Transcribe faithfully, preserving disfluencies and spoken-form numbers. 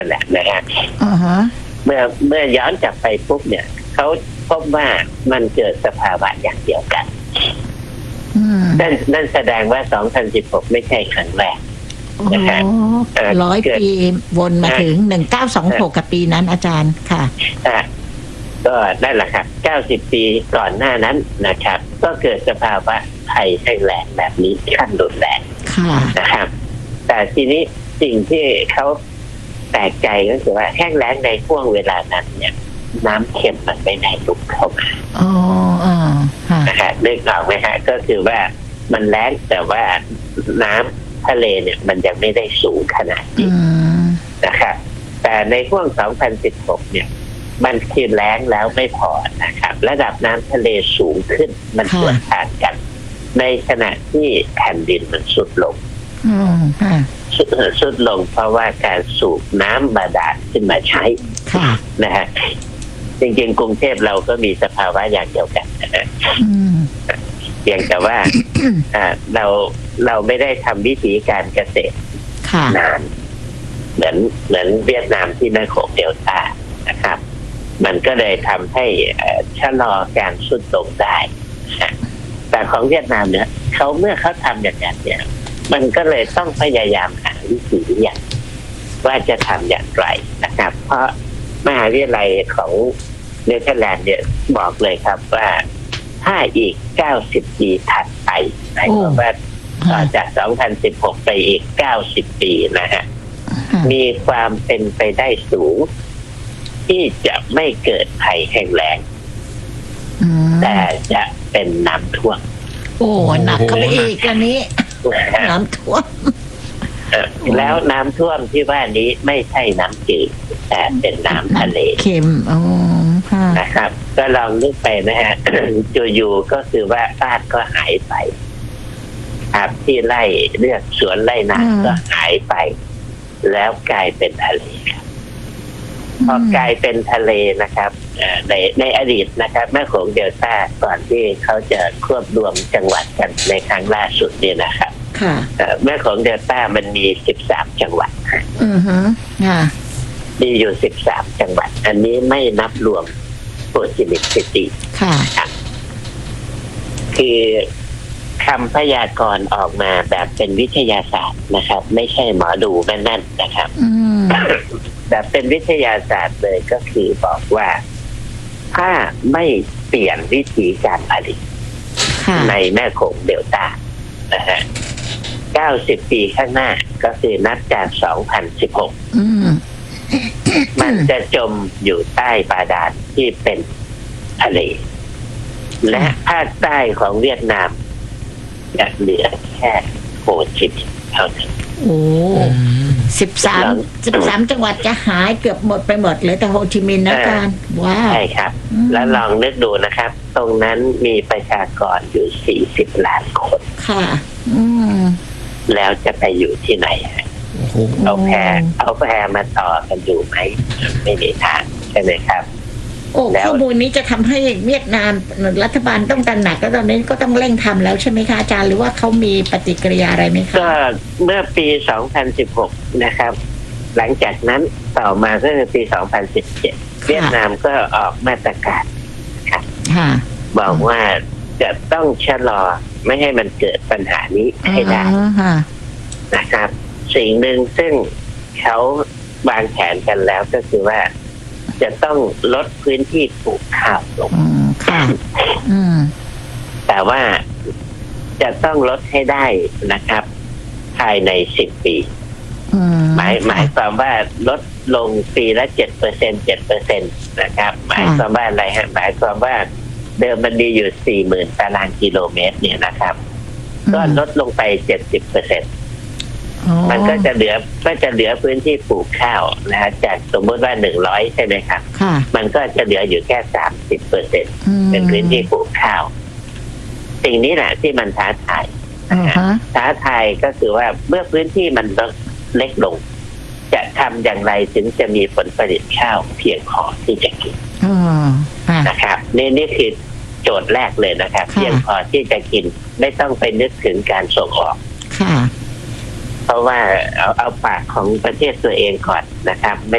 แหละนะฮะอ่าฮะเมื่อเมื่อย้อนกลับไปปุ๊บเนี่ยเขาพบว่ามันเกิดสภาวะอย่างเดียวกันนั่นนั่นแสดงว่าสองพันสิบหกไม่ใช่ครั้งแรกโอ้ร้อยปีวนมาถึงหนึ่งเก้าสองหกกับปีนั้นอาจารย์ค่ะก็นั่นแหละครับเก้าสิบปีก่อนหน้านั้นนะครับก็เกิดสภาวะภัยแห้งแล้งแบบนี้ขั้นรุนแรงนะครับแต่ทีนี้สิ่งที่เขาแปลกใจก็คือว่าแห้งแล้งในช่วงเวลานั้นเนี่ยน้ำเค็มมันไม่ได้ลุกเข้ามาอ๋ออ่านะฮะนึกออกไหมฮะก็คือว่ามันแล้งแต่ว่าน้ำทะเลเนี่ยมันยังไม่ได้สูงขนาดนี้นะครับแต่ในช่วงสองพันสิบหกเนี่ยมันคือแล้งแล้วไม่พอนะครับระดับน้ำทะเลสูงขึ้นมันสวนทางกันในขณะที่แผ่นดินมันสุดลงสุดลงเพราะว่าการสูบน้ำบาดาลขึ้นมาใช้นะฮะจริงๆกรุงเทพเราก็มีสภาวะอย่างเดียวกันนะฮะเพียงแต่ว่าเราเราไม่ได้ทำวิธีการเกษตรนานเหมือนเหมือนเวียดนามที่แม่โขงเดลต้านะครับมันก็เลยทำให้ชะลอการสุดลงได้แต่ของเวียดนามเนี่ยเขาเมื่อเขาทำอย่างนั้นเนี่ยมันก็เลยต้องพยายามหาวิธีอย่างว่าจะทำอย่างไรนะครับเพราะมหาวิทยาลัยของเนเธอร์แลนด์เนี่ยบอกเลยครับว่าถ้าอีกเก้าสิบปีถัดไปหมายความว่าต่อจากสองพันสิบหกไปอีกเก้าสิบปีนะฮะมีความเป็นไปได้สูงที่จะไม่เกิดภัยแห้งแล้งแต่จะเป็นน้ำท่วมโอ้หนักเข้าไปอีกอันนี้น้ำท่วมแล้วน้ำท่วมที่ว่านี้ไม่ใช่น้ำจืดแต่เป็นน้ำทะเลเค็มอ๋อนะครับก็ลองนึกไปนะฮะอยู่ๆก็คือว่าบ้านก็หายไปครับที่ไร่เลือกสวนไร่นาก็หายไปแล้วกลายเป็นทะเลครับพอกลายเป็นทะเลนะครับในในอดีตนะครับแม่โขงเดลต้าก่อนที่เขาจะควบรวมจังหวัดกันในครั้งล่าสุดเนี่ยนะครับแม่โขงเดลต้ามันมีสิบสามจังหวัดอือฮะมีอยู่สิบสามจังหวัดอันนี้ไม่นับรวมโฮจิมินห์ซิตี้ค่ะคือคำพยากรณ์ออกมาแบบเป็นวิทยาศาสตร์นะครับไม่ใช่หมอดูแม่นั่นนะครับแบบเป็นวิทยาศาสตร์เลยก็คือบอกว่าถ้าไม่เปลี่ยนวิธีการผลิตในแม่โขงเดลต้านะฮะเก้าสิบปีข้างหน้าก็คือนับจากสองพันสิบหกมันจะจมอยู่ใต้บาดาลที่เป็นทะเลและภาคใต้ของเวียดนามจะเหลือแค่โฮจิมินห์เท่านั้นโอ้สิบสามสิบสามจังหวัดจะหายเกือบหมดไปหมดเลยแต่โฮจิมินห์นะอาจารย์ว้าวใช่ครับแล้วลองนึกดูนะครับตรงนั้นมีประชากรอยู่สี่สิบล้านคนค่ะอืมแล้วจะไปอยู่ที่ไหนเอาแพเอาแพมาต่อกันอยู่ไหมไม่มีทางใช่ไหมครับโอ้ข้อมูลนี้จะทำให้เวียดนามรัฐบาลต้องการหนักแล้วตอนนี้ก็ต้องเร่งทำแล้วใช่ไหมคะอาจารย์หรือว่าเขามีปฏิกิริยาอะไรไหมคะก็เมื่อปีสองพันสิบหกนะครับหลังจากนั้นต่อมาก็คือปีสองพันสิบเจ็ดเวียดนามก็ออกมาตรการครับบอกว่าจะต้องชะลอไม่ให้มันเกิดปัญหานี้ให้ได้นะครับสิ่งหนึ่งซึ่งเขาวางแผนกันแล้วก็คือว่าจะต้องลดพื้นที่ปลูกข้าวลงแต่ว่าจะต้องลดให้ได้นะครับภายในสิบปีหมายหมายความว่าลดลงปีละเจ็ดเปอร์เซ็นต์เจ็ดเปอร์เซ็นต์นะครับหมายความว่าอะไรฮะหมายความว่าเดิมมันมีอยู่สี่หมื่นตารางกิโลเมตรเนี่ยนะครับก็ลดลงไปเจ็ดสิบเปอร์เซ็นต์มันก็จะเหลือก็จะเหลือพื้นที่ปลูกข้าวนะฮะจากสมมติว่าหนึ่งร้อยใช่ไหมครับมันก็จะเหลืออยู่แค่สามสิบเปอร์เซ็นต์เป็นพื้นที่ปลูกข้าวสิ่งนี้แหละที่มันท้าทายท้าทายก็คือว่าเมื่อพื้นที่มันเล็กลงจะทำอย่างไรถึงจะมีผลผลิตข้าวเพียงพอที่จะกินนะครับนี่นี่คือโจทย์แรกเลยนะครับเพียงพอที่จะกินไม่ต้องไปนึกถึงการส่งออกเพราะว่าเอาเอาปากของประเทศตัวเองก่อนนะครับไม่